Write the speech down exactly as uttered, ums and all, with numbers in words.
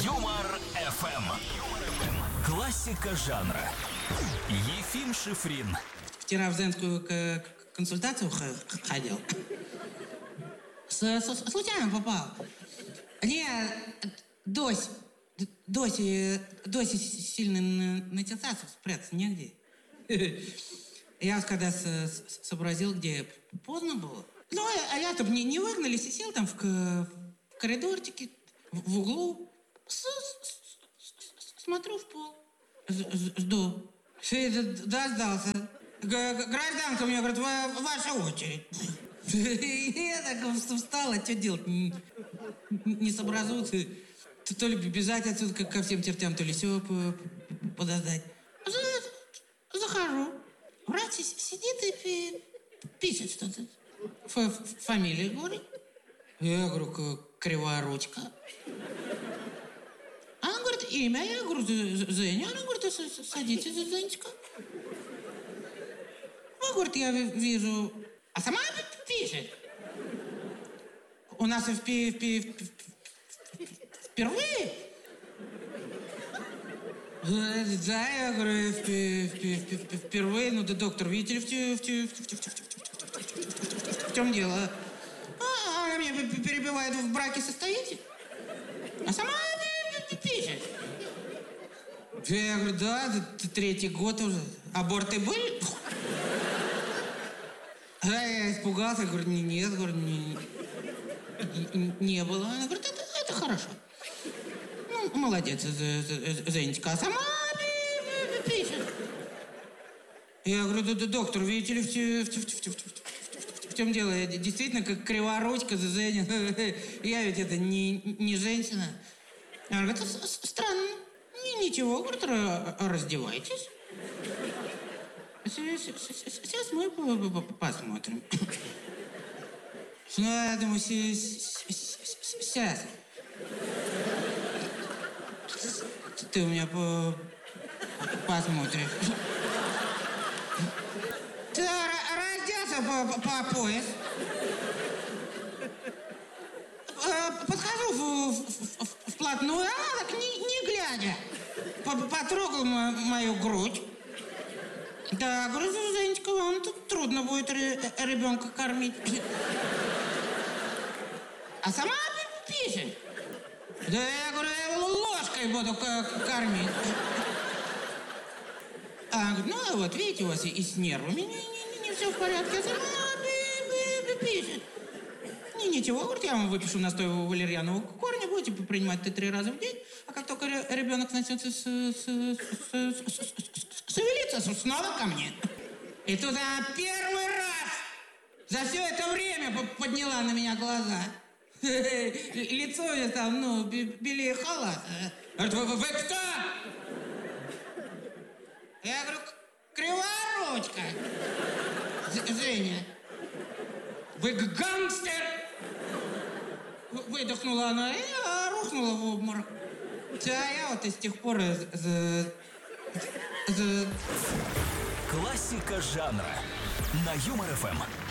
Юмор эф эм. Классика жанра. Ефим Шифрин. Вчера в женскую к- консультацию х- ходил. С- с- случайно попал. Не, дось, д- доси, доси сильно на- начался, спрятаться негде. Я вот когда с- с- сообразил, где поздно было. Ну, а а я-то не, не выгнали, сидел там в, к- в коридорчике, в, в углу. С- с- с- смотрю в пол. Ж- ж- Жду. Все, дождался. Г- г- Гражданка мне говорит, «Ва- ваша очередь. Я так встала, что делать? Не, не сообразуют. То то ли бежать отсюда ко ко всем чертям, то ли все подождать. За- Захожу. Врач си- сидит и пи- пишет что-то. Ф- Фамилию говорит. Я говорю, «К- кривая ручка. Она говорит, имя. Я говорю, «З- Зеня». Она говорит, «С- с- садитесь, Зенечка». Ну, говорит, я ви- вижу. А сама пи- пишет. У нас в пи- в пи- в пи- впервые. Э, Да, я говорю, в пи- в пи- в пи- в впервые. Ну, да, доктор, видите ли, в чё- в чё- в чё- в чё- в чё- в чё- в чем дело? А, она меня пе- перебивает, в браке состоите? А сама пи- пи- пишет. Я говорю, да, т- третий год уже. Аборты были? А я испугался, говорю, «Не- нет, говорю, не, не- не было. Она говорит, это, это хорошо. Ну, молодец, З- З- Зенечка. А сама пи- пи- пишет. Я говорю, «Да, да, доктор, видите ли, в, чё- в, чё- в, чё- в, чё- в, чё- в чем дело? Я действительно как криворучка, Женя. Я ведь это не, не женщина. Она говорит, «С- с- странно. Ни- Ничего, говорит, «ра- раздевайтесь. С- с- с- Сейчас мы по- по- по- посмотрим». Ну, я думаю, се- с- с- с- сейчас. Ты у меня по- посмотришь. Ты ра- разделся по, по пояс. Э, Подхожу в- в- в- вплотную, а она так не, не глядя. По- Потрогал мо- мою грудь. Да, говорю, Женечка, вам тут трудно будет ре- ребенка кормить. А сама пи- пишет. Да, я говорю, я его ложкой буду к- кормить. А она говорит, ну вот, видите, у вас и, и с нервами не, не, не, не все в порядке. А сама пи- пи- пи- пишет. Не, ничего, говорит, я вам выпишу настой валерьянового корня, будете принимать это три раза в день, а как только ре- ребенок начнет с- с- с- с- с- шевелиться, снова ко мне. И тут она первый раз за все это время по- подняла на меня глаза. Лицо у нее там, ну, бе- белее халата. Говорит, вы, вы, вы кто? Я говорю, криворучка. З- Женя. Вы г- гангстер! Вы- Выдохнула она и а, рухнула в обморок. А я вот и с тех пор... э, з- з- Классика жанра. На Юмор эф эм.